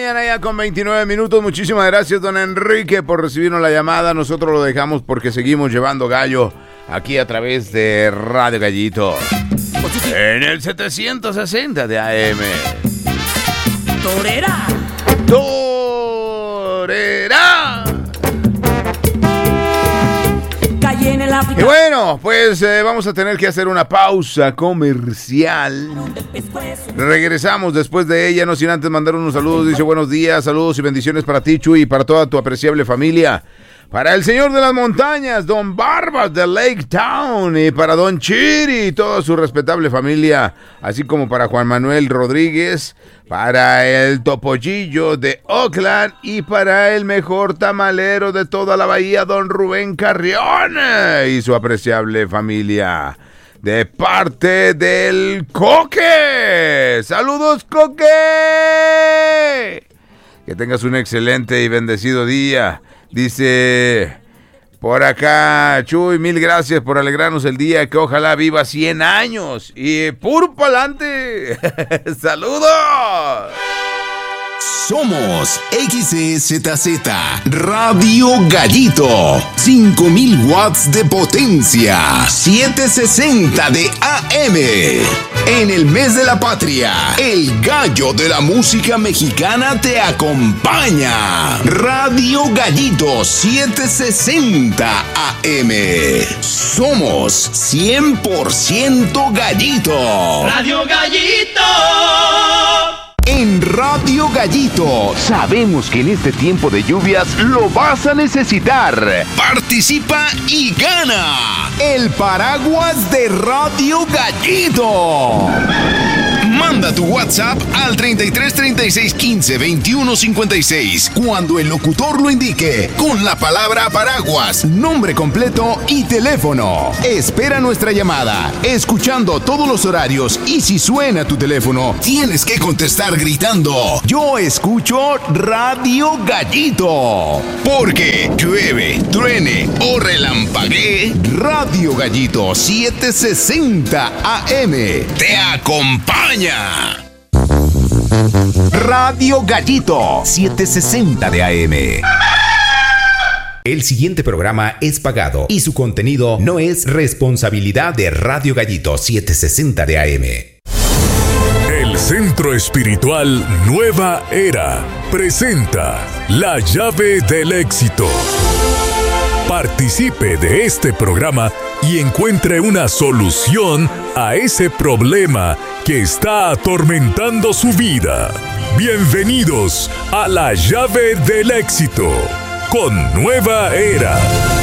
mañana ya con 29 minutos. Muchísimas gracias, don Enrique, por recibirnos la llamada. Nosotros lo dejamos porque seguimos llevando gallo aquí a través de Radio Gallito en el 760 de AM. Torera. Torera. Calle en el África. Y bueno, pues vamos a tener que hacer una pausa comercial. Regresamos después de ella, no sin antes mandar unos saludos. Dice: buenos días, saludos y bendiciones para ti, Chuy, y para toda tu apreciable familia. Para el señor de las montañas, don Barbas de Lake Town, y para don Chiri y toda su respetable familia, así como para Juan Manuel Rodríguez, para el Topollillo de Oakland y para el mejor tamalero de toda la bahía, don Rubén Carrión y su apreciable familia. De parte del Coque. ¡Saludos, Coque! Que tengas un excelente y bendecido día. Dice por acá: Chuy, mil gracias por alegrarnos el día, que ojalá viva 100 años y puro pa'lante. ¡Saludos! Somos XZZ Radio Gallito, 5000 watts de potencia, 760 de AM. En el mes de la patria, el gallo de la música mexicana te acompaña. Radio Gallito 760 AM. Somos 100% gallito. Radio Gallito. En Radio Gallito sabemos que en este tiempo de lluvias lo vas a necesitar. Participa y gana el paraguas de Radio Gallito. Manda tu WhatsApp al 33 36 15 21 56 cuando el locutor lo indique, con la palabra paraguas, nombre completo y teléfono. Espera nuestra llamada, escuchando todos los horarios, y si suena tu teléfono, tienes que contestar gritando: yo escucho Radio Gallito. Porque llueve, truene o relampaguee, Radio Gallito 760 AM te acompaña. Radio Gallito 760 de AM. El siguiente programa es pagado y su contenido no es responsabilidad de Radio Gallito 760 de AM. El Centro Espiritual Nueva Era presenta La Llave del Éxito. Participe de este programa y encuentre una solución a ese problema que está atormentando su vida. Bienvenidos a La Llave del Éxito con Nueva Era.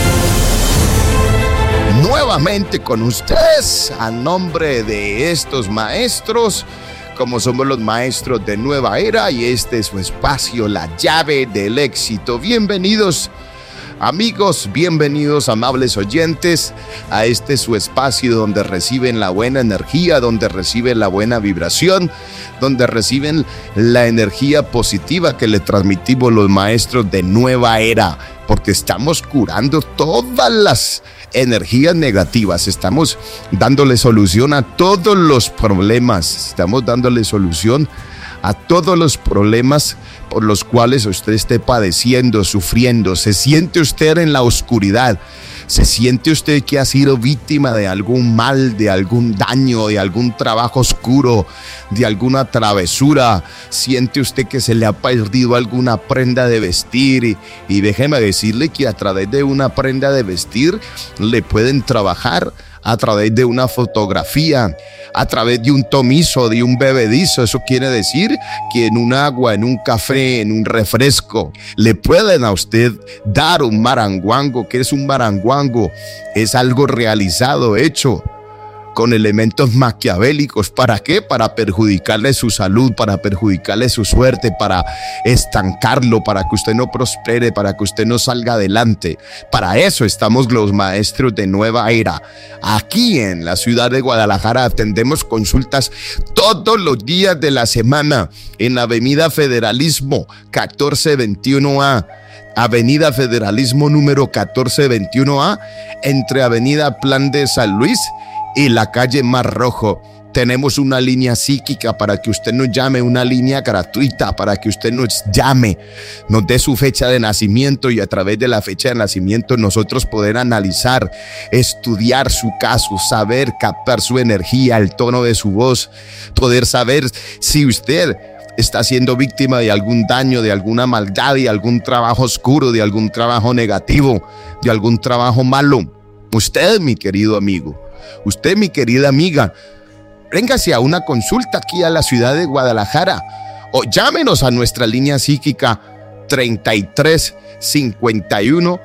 Nuevamente con ustedes, a nombre de estos maestros, como somos los maestros de Nueva Era, y este es su espacio, La Llave del Éxito. Bienvenidos, amigos, bienvenidos, amables oyentes, a este su espacio donde reciben la buena energía, donde reciben la buena vibración, donde reciben la energía positiva que le transmitimos los maestros de Nueva Era, porque estamos curando todas las energías negativas, estamos dándole solución a todos los problemas, estamos dándole solución a todos los problemas por los cuales usted esté padeciendo, sufriendo. Se siente usted en la oscuridad, se siente usted que ha sido víctima de algún mal, de algún daño, de algún trabajo oscuro, de alguna travesura. Siente usted que se le ha perdido alguna prenda de vestir, y déjeme decirle que a través de una prenda de vestir le pueden trabajar, a través de una fotografía, a través de un tomizo, de un bebedizo. Eso quiere decir que en un agua, en un café, en un refresco, le pueden a usted dar un maranguango. ¿Qué es un maranguango? Es algo realizado, hecho con elementos maquiavélicos. ¿Para qué? Para perjudicarle su salud, para perjudicarle su suerte, para estancarlo, para que usted no prospere, para que usted no salga adelante. Para eso estamos los maestros de Nueva Era. Aquí en la ciudad de Guadalajara atendemos consultas todos los días de la semana en la Avenida Federalismo 1421A. Avenida Federalismo número 1421A, entre Avenida Plan de San Luis y la calle Mar Rojo. Tenemos una línea psíquica para que usted nos llame, una línea gratuita para que usted nos llame, nos dé su fecha de nacimiento y a través de la fecha de nacimiento nosotros poder analizar, estudiar su caso, saber captar su energía, el tono de su voz, poder saber si usted está siendo víctima de algún daño, de alguna maldad, de algún trabajo oscuro, de algún trabajo negativo, de algún trabajo malo. Usted, mi querido amigo, usted, mi querida amiga, véngase a una consulta aquí a la ciudad de Guadalajara o llámenos a nuestra línea psíquica 33 51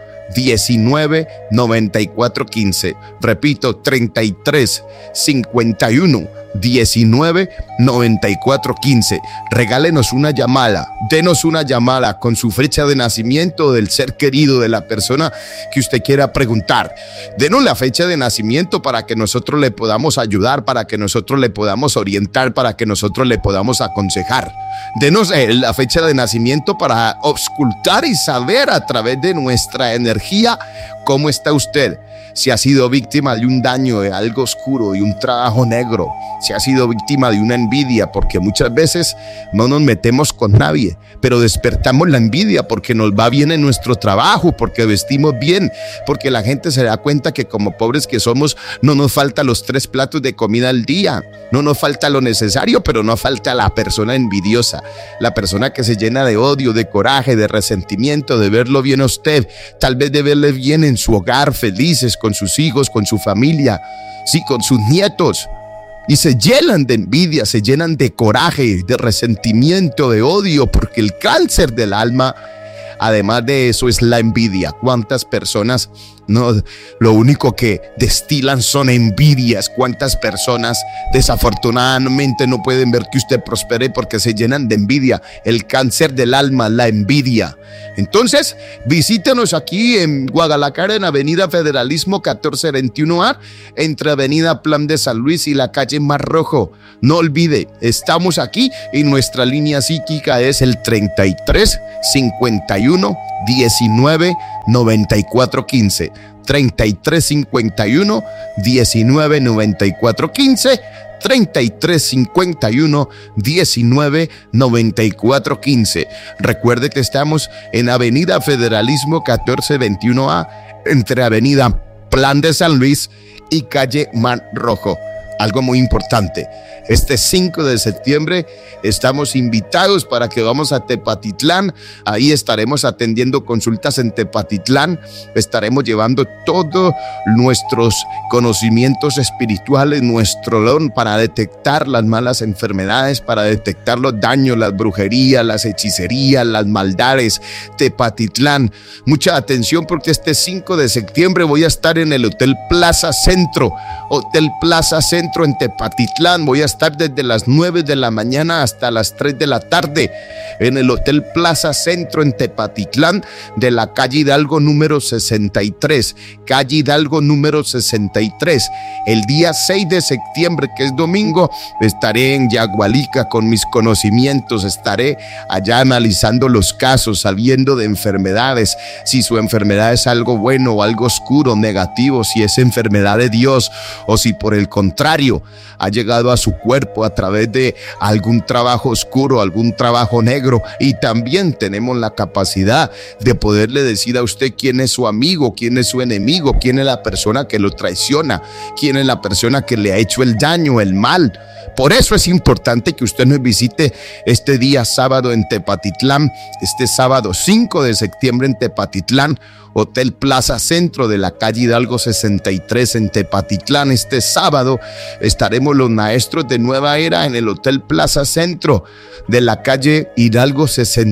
19 94 15. Repito, 33 51 19 94 15. Regálenos una llamada, denos una llamada con su fecha de nacimiento del ser querido, de la persona que usted quiera preguntar. Denos la fecha de nacimiento para que nosotros le podamos ayudar, para que nosotros le podamos orientar, para que nosotros le podamos aconsejar. Denos la fecha de nacimiento para auscultar y saber a través de nuestra energía cómo está usted. Si ha sido víctima de un daño, de algo oscuro, de un trabajo negro, si ha sido víctima de una envidia, porque muchas veces no nos metemos con nadie, pero despertamos la envidia porque nos va bien en nuestro trabajo, porque vestimos bien, porque la gente se da cuenta que como pobres que somos, no nos falta los 3 platos de comida al día, no nos falta lo necesario, pero no falta la persona envidiosa, la persona que se llena de odio, de coraje, de resentimiento, de verlo bien a usted, tal vez de verle bien en su hogar, felices, con sus hijos, con su familia, sí, con sus nietos. Y se llenan de envidia, se llenan de coraje, de resentimiento, de odio, porque el cáncer del alma, además de eso, es la envidia. ¿Cuántas personas no, lo único que destilan son envidias? ¿Cuántas personas desafortunadamente no pueden ver que usted prospere porque se llenan de envidia? El cáncer del alma, la envidia. Entonces, visítenos aquí en Guadalajara, en Avenida Federalismo 1421A, entre Avenida Plan de San Luis y la calle Mar Rojo. No olvide, estamos aquí y nuestra línea psíquica es el 33 51 19 94 15. 33 51 19 94 15. 33 51 19 94 15. Recuerde que estamos en Avenida Federalismo 1421A, entre Avenida Plan de San Luis y calle Mar Rojo. Algo muy importante, este 5 de septiembre estamos invitados para que vamos a Tepatitlán. Ahí estaremos atendiendo consultas en Tepatitlán. Estaremos llevando todos nuestros conocimientos espirituales, nuestro don para detectar las malas enfermedades, para detectar los daños, las brujerías, las hechicerías, las maldades. Tepatitlán, mucha atención porque este 5 de septiembre voy a estar en el Hotel Plaza Centro. Hotel Plaza Centro en Tepatitlán. Voy a estar desde las 9 de la mañana hasta las 3 de la tarde en el Hotel Plaza Centro en Tepatitlán, de la calle Hidalgo número 63. Calle Hidalgo número 63. El día 6 de septiembre, que es domingo, estaré en Yagualica con mis conocimientos. Estaré allá analizando los casos, sabiendo de enfermedades, si su enfermedad es algo bueno o algo oscuro, negativo, si es enfermedad de Dios o si por el contrario ha llegado a su cuerpo a través de algún trabajo oscuro, algún trabajo negro. Y también tenemos la capacidad de poderle decir a usted quién es su amigo, quién es su enemigo, quién es la persona que lo traiciona, quién es la persona que le ha hecho el daño, el mal. Por eso es importante que usted nos visite este día sábado en Tepatitlán, este sábado 5 de septiembre en Tepatitlán, Hotel Plaza Centro de la calle Hidalgo 63 en Tepatitlán. Este sábado estaremos los maestros de Nueva Era en el Hotel Plaza Centro de la calle Hidalgo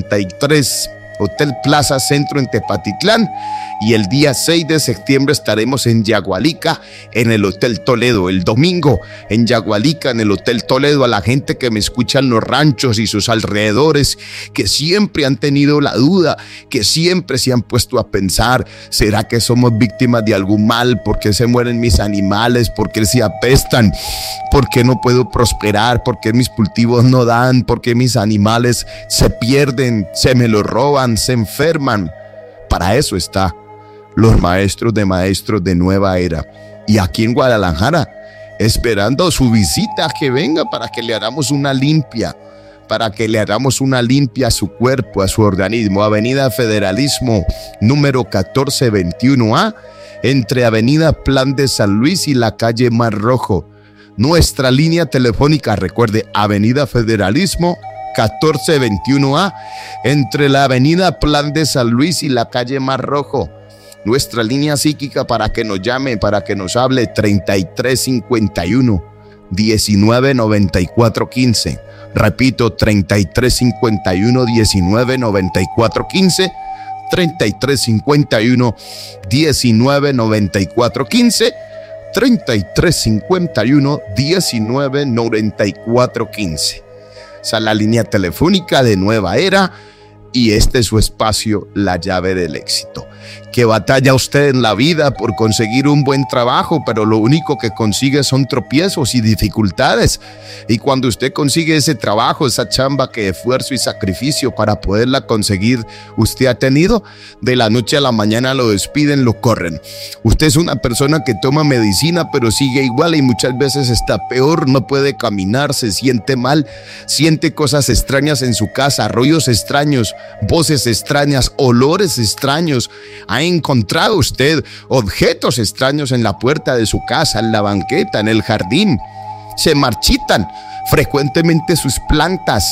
63. Hotel Plaza Centro en Tepatitlán. Y el día 6 de septiembre estaremos en Yagualica, en el Hotel Toledo. El domingo en Yagualica, en el Hotel Toledo. A la gente que me escucha en los ranchos y sus alrededores, que siempre han tenido la duda, que siempre se han puesto a pensar, ¿será que somos víctimas de algún mal? ¿Por qué se mueren mis animales? ¿Por qué se apestan? ¿Por qué no puedo prosperar? ¿Por qué mis cultivos no dan? ¿Por qué mis animales se pierden, se me los roban, se enferman? Para eso está los maestros de Nueva Era. Y aquí en Guadalajara esperando su visita, que venga para que le hagamos una limpia. Para que le hagamos una limpia a su cuerpo, a su organismo. Avenida Federalismo, número 1421A, entre Avenida Plan de San Luis y la calle Mar Rojo. Nuestra línea telefónica, recuerde, Avenida Federalismo, 1421A, entre la Avenida Plan de San Luis y la calle Mar Rojo. Nuestra línea psíquica para que nos llame, para que nos hable, 3351-199415. Repito, 3351-199415. 3351-199415. 3351-199415. Esa es la línea telefónica de Nueva Era y este es su espacio, La Llave del Éxito. Que batalla usted en la vida por conseguir un buen trabajo, pero lo único que consigue son tropiezos y dificultades. Y cuando usted consigue ese trabajo, esa chamba que esfuerzo y sacrificio para poderla conseguir usted ha tenido, de la noche a la mañana lo despiden, lo corren. Usted es una persona que toma medicina, pero sigue igual y muchas veces está peor, no puede caminar, se siente mal, siente cosas extrañas en su casa, rollos extraños, voces extrañas, olores extraños. ¿Ha encontrado usted objetos extraños en la puerta de su casa, en la banqueta, en el jardín? Se marchitan frecuentemente sus plantas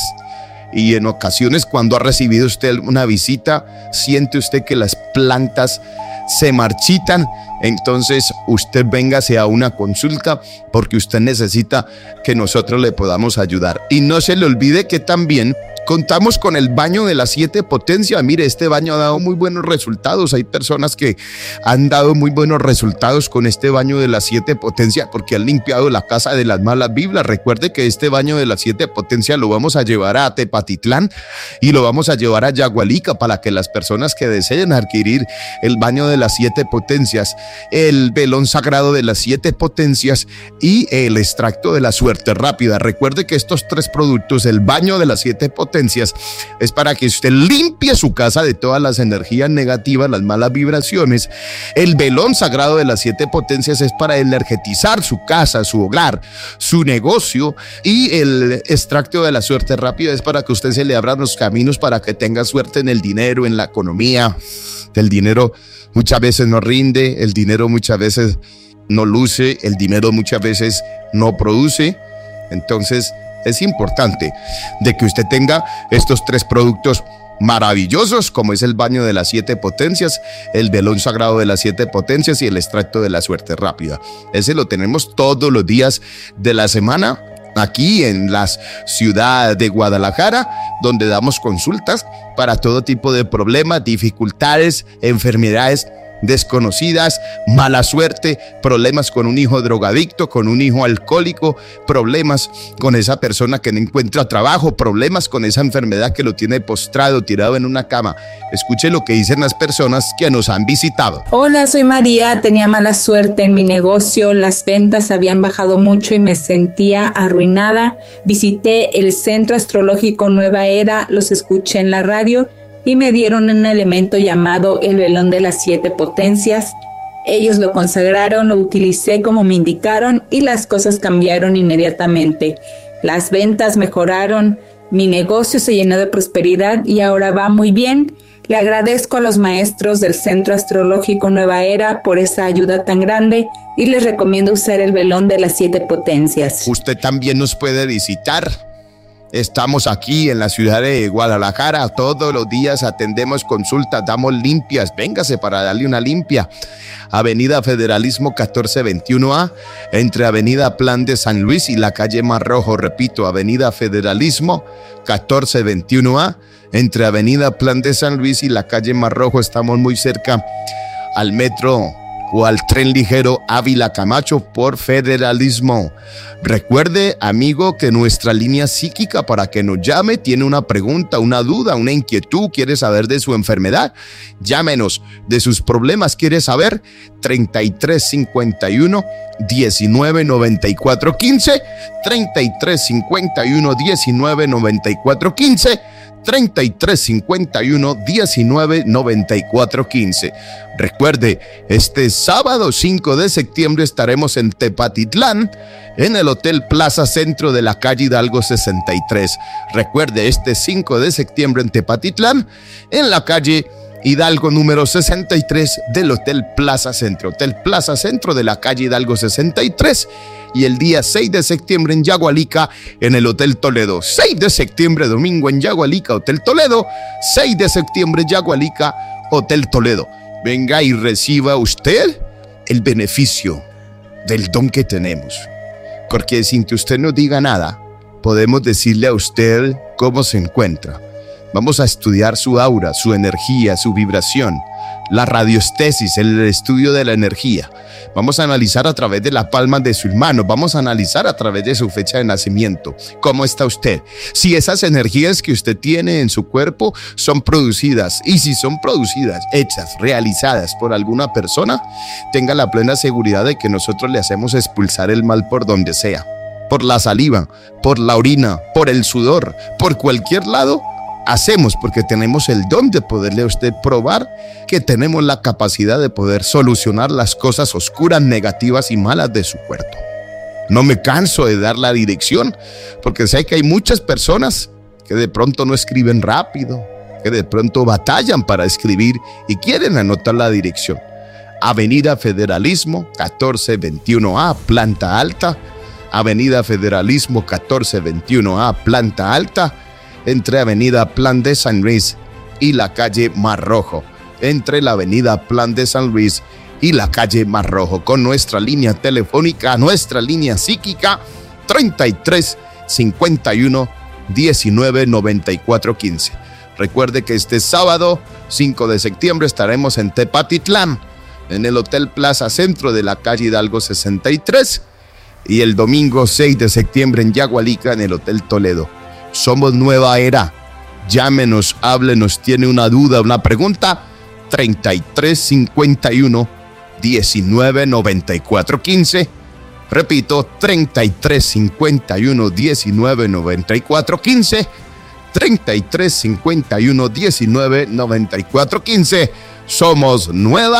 y en ocasiones cuando ha recibido usted una visita, siente usted que las plantas se marchitan. Entonces usted véngase a una consulta porque usted necesita que nosotros le podamos ayudar. Y no se le olvide que también contamos con el baño de las 7 potencias. Mire, este baño ha dado muy buenos resultados. Hay personas que han dado muy buenos resultados con este baño de las 7 potencias porque han limpiado la casa de las malas vibras. Recuerde que este baño de las 7 potencias lo vamos a llevar a Tepatitlán y lo vamos a llevar a Yagualica para que las personas que deseen adquirir el baño de las 7 potencias, el velón sagrado de las 7 potencias y el extracto de la suerte rápida. Recuerde que estos 3 productos, el baño de las 7 potencias, es para que usted limpie su casa de todas las energías negativas, las malas vibraciones. El velón sagrado de las 7 potencias es para energetizar su casa, su hogar, su negocio. Y el extracto de la suerte rápida es para que usted se le abran los caminos para que tenga suerte en el dinero, en la economía. El dinero muchas veces no rinde, el dinero muchas veces no luce, el dinero muchas veces no produce. Entonces es importante de que usted tenga estos 3 productos maravillosos, como es el baño de las 7 potencias, el velón sagrado de las 7 potencias y el extracto de la suerte rápida. Ese lo tenemos todos los días de la semana aquí en la ciudad de Guadalajara, donde damos consultas para todo tipo de problemas, dificultades, enfermedades desconocidas, mala suerte, problemas con un hijo drogadicto, con un hijo alcohólico, problemas con esa persona que no encuentra trabajo, problemas con esa enfermedad que lo tiene postrado, tirado en una cama. Escuche lo que dicen las personas que nos han visitado. Hola, soy María, tenía mala suerte en mi negocio, las ventas habían bajado mucho y me sentía arruinada. Visité el Centro Astrológico Nueva Era, los escuché en la radio y me dieron un elemento llamado el velón de las 7 potencias. Ellos lo consagraron, lo utilicé como me indicaron y las cosas cambiaron inmediatamente. Las ventas mejoraron, mi negocio se llenó de prosperidad y ahora va muy bien. Le agradezco a los maestros del Centro Astrológico Nueva Era por esa ayuda tan grande y les recomiendo usar el velón de las 7 potencias. Usted también nos puede visitar. Estamos aquí en la ciudad de Guadalajara, todos los días atendemos consultas, damos limpias, véngase para darle una limpia. Avenida Federalismo 1421A, entre Avenida Plan de San Luis y la calle Mar Rojo. Repito, Avenida Federalismo 1421A, entre Avenida Plan de San Luis y la calle Mar Rojo. Estamos muy cerca al metro o al tren ligero Ávila Camacho por Federalismo. Recuerde, amigo, que nuestra línea psíquica para que nos llame tiene una pregunta, una duda, una inquietud, quiere saber de su enfermedad, llámenos. De sus problemas quiere saber, 3351 199415, 3351 199415, 3351-199415. Recuerde, este sábado 5 de septiembre estaremos en Tepatitlán, en el Hotel Plaza Centro de la calle Hidalgo 63. Recuerde, este 5 de septiembre en Tepatitlán, en la calle Hidalgo número 63 del Hotel Plaza Centro. Hotel Plaza Centro de la calle Hidalgo 63. Y el día 6 de septiembre en Yagualica, en el Hotel Toledo. 6 de septiembre, domingo en Yagualica, Hotel Toledo. 6 de septiembre, Yagualica, Hotel Toledo. Venga y reciba usted el beneficio del don que tenemos. Porque sin que usted nos diga nada, podemos decirle a usted cómo se encuentra. Vamos a estudiar su aura, su energía, su vibración, la radioestesis, el estudio de la energía. Vamos a analizar a través de la palma de sus manos, vamos a analizar a través de su fecha de nacimiento. ¿Cómo está usted? Si esas energías que usted tiene en su cuerpo son producidas, y si son producidas, hechas, realizadas por alguna persona, tenga la plena seguridad de que nosotros le hacemos expulsar el mal por donde sea. Por la saliva, por la orina, por el sudor, por cualquier lado. Hacemos porque tenemos el don de poderle a usted probar que tenemos la capacidad de poder solucionar las cosas oscuras, negativas y malas de su cuerpo. No me canso de dar la dirección porque sé que hay muchas personas que de pronto no escriben rápido, que de pronto batallan para escribir y quieren anotar la dirección. Avenida Federalismo 1421A, planta alta. Avenida Federalismo 1421A, planta alta. Entre Avenida Plan de San Luis y la calle Mar Rojo. Entre la Avenida Plan de San Luis y la calle Mar Rojo. Con nuestra línea telefónica, nuestra línea psíquica, 33 51 19 94 15. Recuerde que este sábado 5 de septiembre estaremos en Tepatitlán, en el Hotel Plaza Centro de la calle Hidalgo 63. Y el domingo 6 de septiembre en Yagualica, en el Hotel Toledo. Somos Nueva Era. Llámenos, háblenos, tiene una duda, una pregunta. 3351 19 94 15. Repito, 3351 19 94 15. 3351 19 94 15. Somos Nueva